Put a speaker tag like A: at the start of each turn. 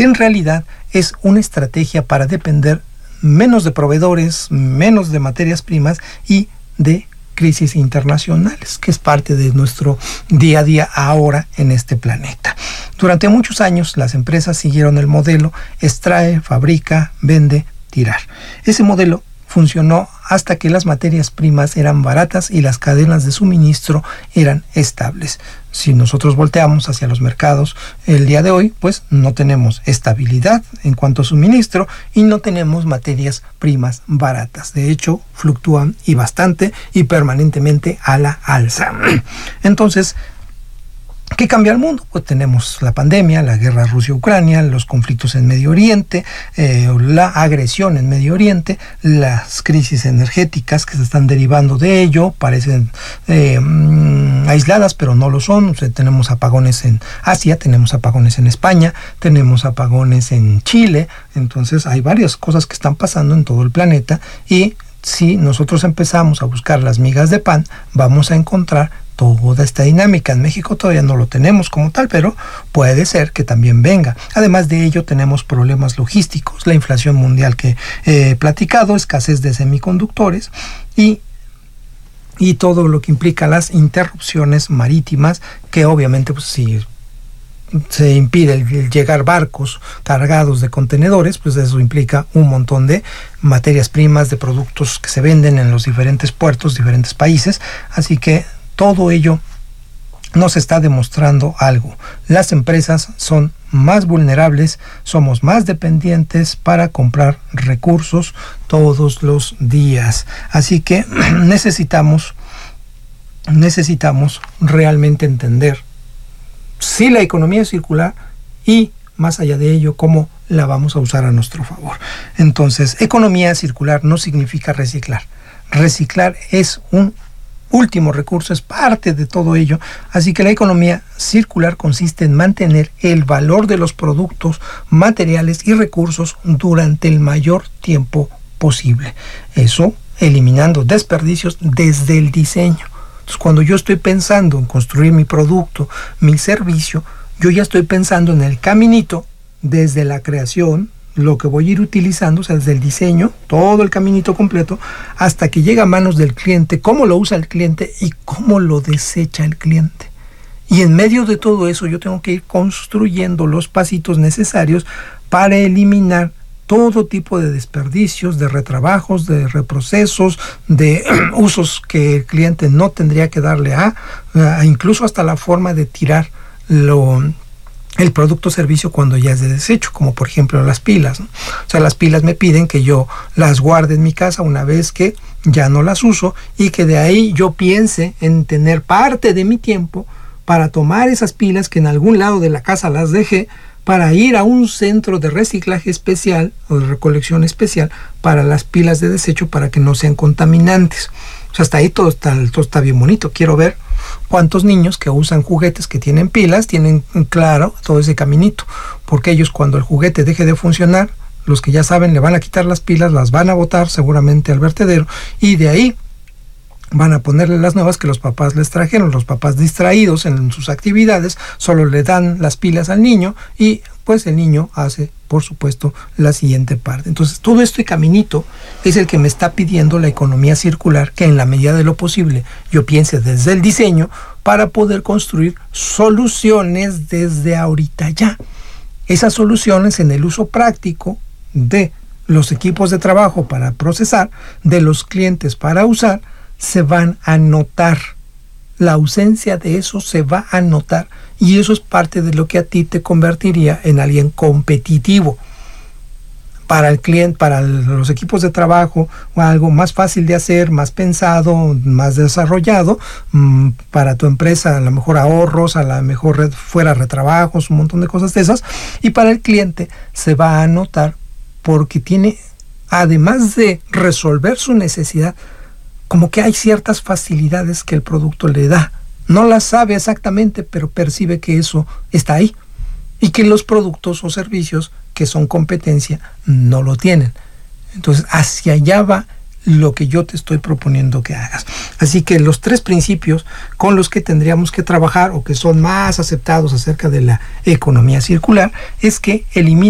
A: En realidad es una estrategia para depender menos de proveedores, menos de materias primas y de crisis internacionales, que es parte de nuestro día a día ahora en este planeta. Durante muchos años las empresas siguieron el modelo extrae, fabrica, vende, tirar. Ese modelo funcionó hasta que las materias primas eran baratas y las cadenas de suministro eran estables. Si nosotros volteamos hacia los mercados el día de hoy, pues no tenemos estabilidad en cuanto a suministro y no tenemos materias primas baratas. De hecho, fluctúan y bastante y permanentemente a la alza. Entonces, ¿qué cambia el mundo? Pues tenemos la pandemia, la guerra Rusia-Ucrania, los conflictos en Medio Oriente, la agresión en Medio Oriente, las crisis energéticas que se están derivando de ello, parecen aisladas, pero no lo son. O sea, tenemos apagones en Asia, tenemos apagones en España, tenemos apagones en Chile. Entonces hay varias cosas que están pasando en todo el planeta y si nosotros empezamos a buscar las migas de pan, vamos a encontrar toda esta dinámica. En México todavía no lo tenemos como tal, pero puede ser que también venga. Además de ello, tenemos problemas logísticos, la inflación mundial que he platicado, escasez de semiconductores y todo lo que implica las interrupciones marítimas, que obviamente pues si se impide el llegar barcos cargados de contenedores, pues eso implica un montón de materias primas, de productos que se venden en los diferentes puertos, diferentes países. Así que todo ello nos está demostrando algo. Las empresas son más vulnerables, somos más dependientes para comprar recursos todos los días. Así que necesitamos realmente entender si la economía es circular y más allá de ello, cómo la vamos a usar a nuestro favor. Entonces, economía circular no significa reciclar. Reciclar es un último recurso, es parte de todo ello. Así que la economía circular consiste en mantener el valor de los productos, materiales y recursos durante el mayor tiempo posible. Eso eliminando desperdicios desde el diseño. Entonces, cuando yo estoy pensando en construir mi producto, mi servicio, yo ya estoy pensando en el caminito desde la creación, lo que voy a ir utilizando, o sea, desde el diseño, todo el caminito completo, hasta que llega a manos del cliente, cómo lo usa el cliente y cómo lo desecha el cliente. Y en medio de todo eso yo tengo que ir construyendo los pasitos necesarios para eliminar todo tipo de desperdicios, de retrabajos, de reprocesos, de usos que el cliente no tendría que darle incluso hasta la forma de tirar el producto o servicio cuando ya es de desecho, como por ejemplo las pilas, ¿no? O sea, las pilas me piden que yo las guarde en mi casa una vez que ya no las uso y que de ahí yo piense en tener parte de mi tiempo para tomar esas pilas que en algún lado de la casa las dejé, para ir a un centro de reciclaje especial o de recolección especial para las pilas de desecho para que no sean contaminantes. O sea, hasta ahí todo está bien bonito. Quiero ver cuántos niños que usan juguetes que tienen pilas tienen claro todo ese caminito, porque ellos cuando el juguete deje de funcionar, los que ya saben le van a quitar las pilas, las van a botar seguramente al vertedero y de ahí van a ponerle las nuevas que los papás les trajeron. Los papás distraídos en sus actividades solo le dan las pilas al niño y pues el niño hace, por supuesto, la siguiente parte. Entonces todo este caminito es el que me está pidiendo la economía circular, que en la medida de lo posible yo piense desde el diseño para poder construir soluciones desde ahorita ya. Esas soluciones en el uso práctico de los equipos de trabajo para procesar, de los clientes para usar, se van a notar. La ausencia de eso se va a notar y eso es parte de lo que a ti te convertiría en alguien competitivo. Para el cliente, para los equipos de trabajo, o algo más fácil de hacer, más pensado, más desarrollado. Para tu empresa, a lo mejor ahorros, a lo mejor fuera retrabajos, un montón de cosas de esas. Y para el cliente se va a notar porque tiene, además de resolver su necesidad, como que hay ciertas facilidades que el producto le da. No las sabe exactamente, pero percibe que eso está ahí. Y que los productos o servicios que son competencia no lo tienen. Entonces, hacia allá va lo que yo te estoy proponiendo que hagas. Así que los 3 principios con los que tendríamos que trabajar o que son más aceptados acerca de la economía circular es que elimina